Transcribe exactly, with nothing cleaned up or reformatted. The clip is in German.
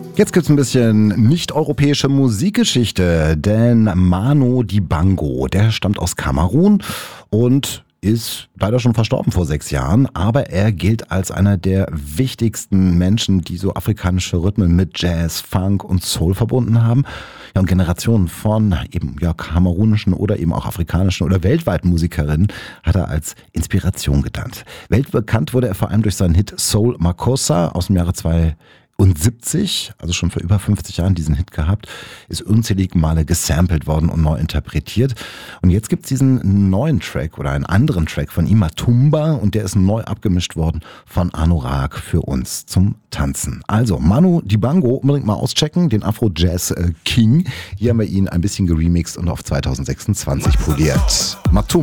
Jetzt gibt's ein bisschen nicht-europäische Musikgeschichte, denn Manu Dibango, der stammt aus Kamerun und ist leider schon verstorben vor sechs Jahren, aber er gilt als einer der wichtigsten Menschen, die so afrikanische Rhythmen mit Jazz, Funk und Soul verbunden haben. Ja, und Generationen von eben ja kamerunischen oder eben auch afrikanischen oder weltweiten Musikerinnen hat er als Inspiration gedankt. Weltbekannt wurde er vor allem durch seinen Hit Soul Makossa aus dem Jahre zweiundsiebzig, also schon vor über fünfzig Jahren diesen Hit gehabt, ist unzählige Male gesampelt worden und neu interpretiert. Und jetzt gibt's diesen neuen Track oder einen anderen Track von ihm, Matumba, und der ist neu abgemischt worden von Anurag für uns zum Tanzen. Also Manu Dibango, unbedingt mal auschecken, den Afro-Jazz King. Hier haben wir ihn ein bisschen geremixed und auf zwanzig sechsundzwanzig poliert. Matumba.